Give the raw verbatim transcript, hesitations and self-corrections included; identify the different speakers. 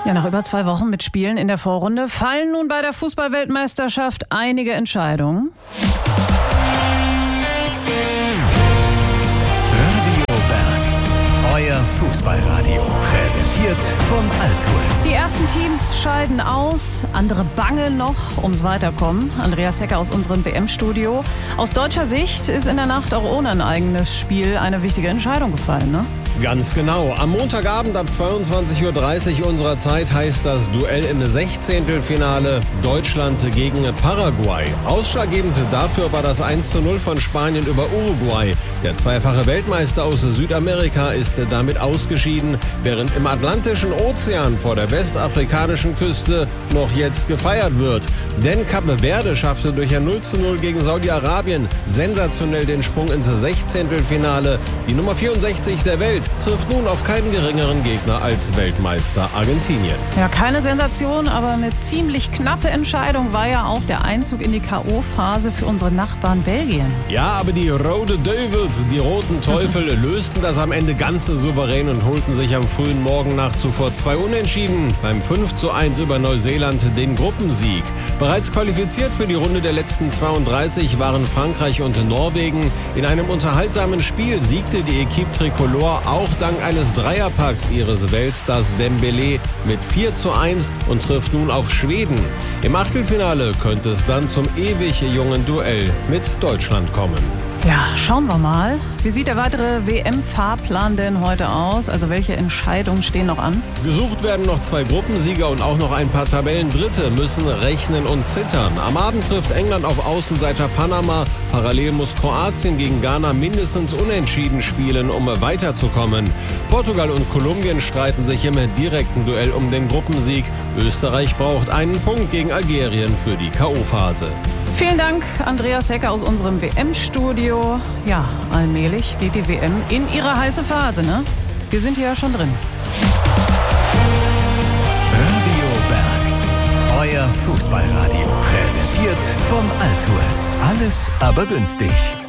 Speaker 1: Ja, nach über zwei Wochen mit Spielen in der Vorrunde fallen nun bei der Fußball-Weltmeisterschaft einige Entscheidungen.
Speaker 2: Radio Berg, euer Fußballradio, präsentiert vom Altours.
Speaker 1: Die ersten Teams scheiden aus, andere bangen noch ums Weiterkommen. Andreas Hecker aus unserem W M-Studio. Aus deutscher Sicht ist in der Nacht auch ohne ein eigenes Spiel eine wichtige Entscheidung gefallen, ne?
Speaker 3: Ganz genau. Am Montagabend ab zweiundzwanzig Uhr dreißig unserer Zeit heißt das Duell im Sechzehntelfinale Deutschland gegen Paraguay. Ausschlaggebend dafür war das eins zu null von Spanien über Uruguay. Der zweifache Weltmeister aus Südamerika ist damit ausgeschieden, während im Atlantischen Ozean vor der westafrikanischen Küste noch jetzt gefeiert wird. Denn Cape Verde schaffte durch ein null zu null gegen Saudi-Arabien sensationell den Sprung ins Sechzehntelfinale. Die Nummer vierundsechzig der Welt trifft nun auf keinen geringeren Gegner als Weltmeister Argentinien.
Speaker 1: Ja, keine Sensation, aber eine ziemlich knappe Entscheidung war ja auch der Einzug in die K O-Phase für unsere Nachbarn Belgien.
Speaker 3: Ja, aber die Rode Duivels, die Roten Teufel, lösten das am Ende ganz souverän und holten sich am frühen Morgen nach zuvor zwei Unentschieden beim fünf zu eins über Neuseeland den Gruppensieg. Bereits qualifiziert für die Runde der letzten zweiunddreißig waren Frankreich und Norwegen. In einem unterhaltsamen Spiel siegte die Equipe Tricolore auch dank eines Dreierpacks ihres Weltstars Dembélé mit vier zu eins und trifft nun auf Schweden. Im Achtelfinale könnte es dann zum ewig jungen Duell mit Deutschland kommen.
Speaker 1: Ja, schauen wir mal. Wie sieht der weitere W M-Fahrplan denn heute aus? Also welche Entscheidungen stehen noch an?
Speaker 3: Gesucht werden noch zwei Gruppensieger und auch noch ein paar Tabellendritte müssen rechnen und zittern. Am Abend trifft England auf Außenseiter Panama. Parallel muss Kroatien gegen Ghana mindestens unentschieden spielen, um weiterzukommen. Portugal und Kolumbien streiten sich im direkten Duell um den Gruppensieg. Österreich braucht einen Punkt gegen Algerien für die K O-Phase.
Speaker 1: Vielen Dank, Andreas Hecker aus unserem W M-Studio. Ja, allmählich geht die W M in ihre heiße Phase, ne? Wir sind hier ja schon drin.
Speaker 2: Radio Berg, euer Fußballradio, präsentiert vom Altours. Alles aber günstig.